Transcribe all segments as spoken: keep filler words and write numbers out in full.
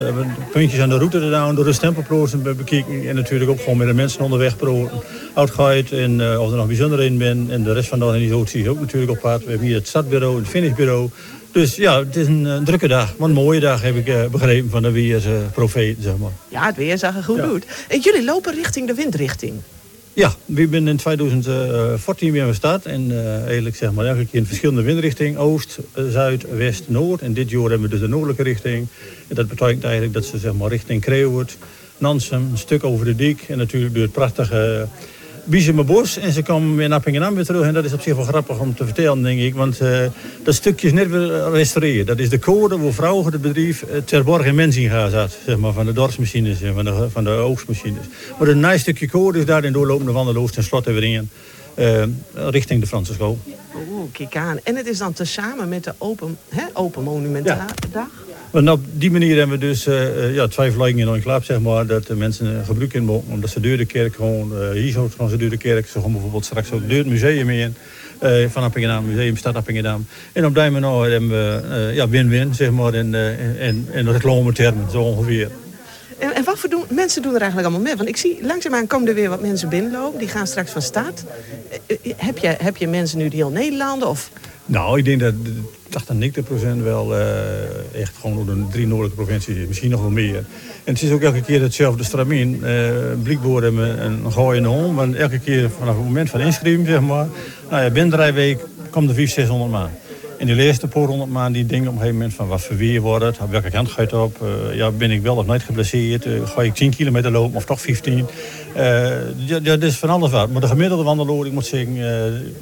We hebben puntjes aan de route gedaan, door de stempelplaatsen bekijken en natuurlijk ook gewoon met de mensen onderweg praten. Oudgeit en uh, of er nog bijzonderheden ben en de rest van de organisatie is ook natuurlijk op pad. We hebben hier het stadbureau en het finishbureau. Dus ja, het is een, een drukke dag, maar een mooie dag heb ik uh, begrepen van de weersprofeten, zeg maar. Ja, het weer zag er goed uit. Ja. En jullie lopen richting de windrichting. Ja, we zijn in twintig veertien weer gestart en uh, eigenlijk zeg maar elke keer in verschillende windrichtingen, oost, zuid, west, noord. En dit jaar hebben we dus de noordelijke richting. En dat betekent eigenlijk dat ze zeg maar richting Creeuwert, Nansum, een stuk over de dik en natuurlijk door het prachtige uh, Biezemerbos. En ze komen weer naar Appingedam weer terug en dat is op zich wel grappig om te vertellen, denk ik. Want uh, dat stukje is net weer restaureren. Dat is de code waar vrouwen het bedrijf uh, Terborg en Mensinga zat, zeg maar, van de dorpsmachines en van de, van de oogstmachines. Maar een nice stukje code is daarin doorlopende wandeloost en slot weer in. Uh, richting de Franse school. Oeh, kijk aan. En het is dan tezamen met de Open, hè, open Monumentendag? Ja. Want op die manier hebben we dus uh, ja, twee verleidingen in een klap, zeg maar, dat de mensen uh, gebruik in mogen. Omdat ze door de kerk gewoon, uh, hier zo gaan ze door de kerk, ze gaan bijvoorbeeld straks ook door het museum in. Uh, van Appingedam, Museum Stad Appingedam. En op die manier hebben we uh, ja, win-win, zeg maar, in, uh, in, in reclametermen, zo ongeveer. En, en wat voor doen, mensen doen er eigenlijk allemaal mee? Want ik zie langzaamaan komen er weer wat mensen binnenlopen. Die gaan straks van start. Uh, heb, je, heb je mensen nu die heel Nederland? Of? Nou, ik denk dat tachtig procent wel uh, echt gewoon door de drie noordelijke provincies is. Misschien nog wel meer. En het is ook elke keer hetzelfde stramien. Uh, Blikboord hebben een gooi in de hond. Want elke keer vanaf het moment van inschrijving, zeg maar. Nou ja, binnen drie weken komt er vijfhonderd, zeshonderd man. En die laatste paar honderd man die denken op een gegeven moment van wat voor weer wordt het, welke kant ga je het op, uh, ja, ben ik wel of niet geblesseerd, uh, ga ik tien kilometer lopen of toch vijftien. Uh, ja, ja, dat is van alles wat. Maar de gemiddelde wandelaar, ik moet zeggen, uh,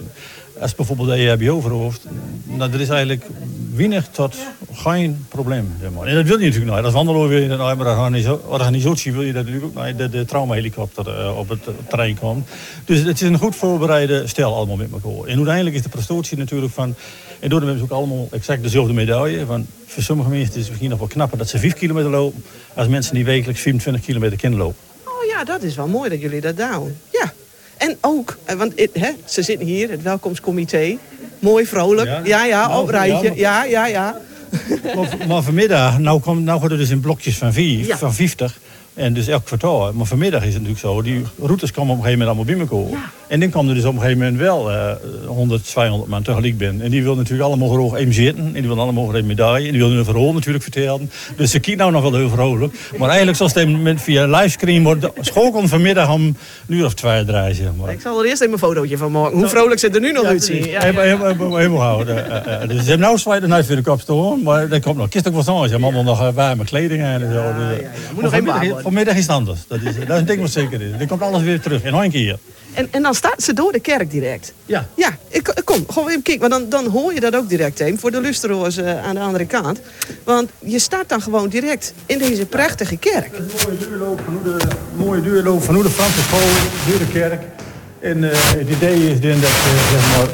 als bijvoorbeeld de E H B O verhoofd, nou, er is eigenlijk weinig tot geen probleem. Zeg maar. En dat wil je natuurlijk nooit. Als wandelaar wil je dat nooit, maar als organisatie wil je dat natuurlijk ook nooit, dat de traumahelikopter uh, op het terrein komt. Dus het is een goed voorbereide stel allemaal met elkaar. En uiteindelijk is de prestatie natuurlijk van, en door de mensen ook allemaal exact dezelfde medaille. Want voor sommige mensen is het misschien nog wel knapper dat ze vijf kilometer lopen, als mensen die wekelijks vierentwintig kilometer kunnen lopen. Oh ja, dat is wel mooi dat jullie dat doen. Ja. En ook, want het, hè, ze zitten hier, het welkomstcomité. Mooi, vrolijk. Ja, ja, ja nou, op rijtje. Ja, ja, ja. Maar, maar vanmiddag, nou, komt, nou gaat het dus in blokjes van vier, ja. van vijftig. En dus elk kwartaal. Maar vanmiddag is het natuurlijk zo, die routes komen op een gegeven moment allemaal bij elkaar. Ja. En dan kwam er dus op een gegeven moment wel uh, honderd, tweehonderd man tegelijk binnen. En die wil natuurlijk allemaal graag even zitten. En die wil allemaal een medaille. En die wil hun verhaal natuurlijk vertellen. Dus ze kiezen nou nog wel heel vrolijk. Maar eigenlijk zoals het via livescreen wordt schokeld vanmiddag om een uur of twee draaien, zeg maar. Ik zal er eerst even een fotootje van maken. Hoe vrolijk ze er nu nog ja, uitzien. Ja, ja, ja. Helemaal houden. Uh, uh, dus ze hebben nou zwaai eruit voor de kop staan. Maar dat komt nog. Kist ook wel zo. Ze hebben allemaal nog uh, warme kleding aan en zo. Ja, ja, ja. Moet nog even vanmiddag is het anders. Dat is, dat is een ding wat zeker is. Dan komt alles weer terug. In één keer. En, en dan staat ze door de kerk direct. Ja. Ja, ik, kom, gewoon even kijken. Maar dan, dan hoor je dat ook direct heen. Voor de luisteraars uh, aan de andere kant. Want je staat dan gewoon direct in deze prachtige kerk. Een mooie duurloop van hoe de, mooie duurloop van hoe de Franse school, door de kerk. En uh, het idee is dan dat uh, zeg maar,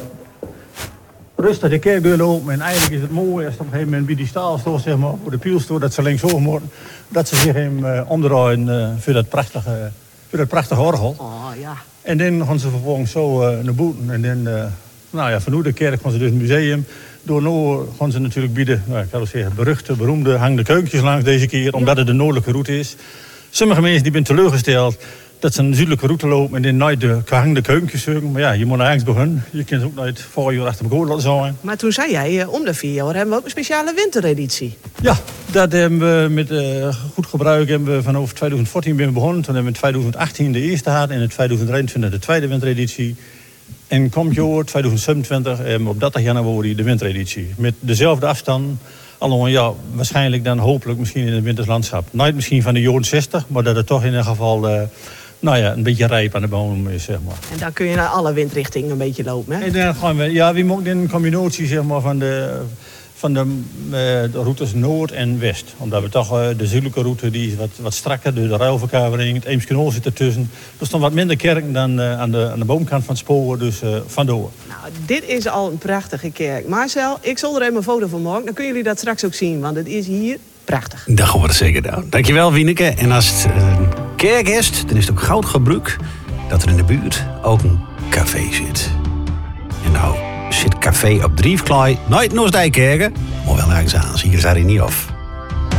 rustig de kerk doorlopen. En eigenlijk is het mooi als op een gegeven moment bij die staal staat, zeg maar, voor de pielstoel, dat ze linksom worden. Dat ze zich hem uh, omdraaien uh, voor dat prachtige, voor dat prachtige orgel. Oh, ja. En dan gaan ze vervolgens zo uh, naar boeten. En dan, uh, nou ja, van de kerk gaan ze dus het museum. Door Noord gaan ze natuurlijk bieden, nou, ik kan wel zeggen, beruchte, beroemde hangende keukentjes langs deze keer. Omdat het de noordelijke route is. Sommige mensen die zijn teleurgesteld dat ze een zuidelijke route lopen en dan nooit de gehangende keukentjes zoeken. Maar ja, je moet naar ergens beginnen. Je kunt ook nooit voor je achter elkaar laten zijn. Maar toen zei jij, uh, om de vier jaar hebben we ook een speciale wintereditie. Ja, dat hebben we met uh, goed gebruik hebben we vanaf twintig veertien ben we begonnen. Toen hebben we in twintig achttien de eerste gehad en in twintig drieëntwintig de tweede wintereditie. En komt jaar twintig zevenentwintig hebben we op dertig januari de wintereditie. Met dezelfde afstand. Allemaal, ja, waarschijnlijk dan hopelijk misschien in het winterslandschap. Nooit misschien van de jaren zestig, maar dat het toch in ieder geval uh, nou ja, een beetje rijp aan de boom is, zeg maar. En dan kun je naar alle windrichtingen een beetje lopen, hè? En dan gaan we, ja, we moeten in een combinatie, zeg maar, van de, van de, uh, de routes Noord en West. Omdat we toch uh, de zuidelijke route, die is wat, wat strakker, door de ruilverkavering. Het Eemskanaal zit ertussen. Er stond wat minder kerken dan uh, aan, de, aan de boomkant van het spoor, dus uh, vandoor. Nou, dit is al een prachtige kerk. Marcel, ik zal er even een foto van maken. Dan kunnen jullie dat straks ook zien, want het is hier prachtig. Dat gaan we het zeker doen. Dankjewel, Wieneke. En als het een kerk is, dan is het ook goud gebruik dat er in de buurt ook een café zit. En nou zit café op Driefklaai, nooit Noosdijkerken, maar wel ergens aan. Zie je er niet af.